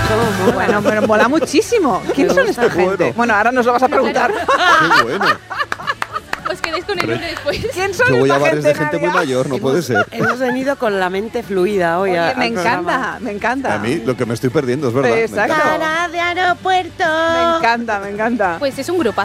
Bueno, pero mola muchísimo. ¿Quién son esta gente? Bueno, ahora nos lo vas a preguntar. Qué bueno. Os quedáis con el nombre después. ¿Quién son Yo voy a esta bares gente, de gente muy Nadia? mayor, no puede ser. Hemos venido con la mente fluida hoy. Oye, me encanta, me encanta. A mí lo que me estoy perdiendo es verdad. me Exacto. encanta. Cara de aeropuerto. Me encanta, me encanta. Pues es un grupazo.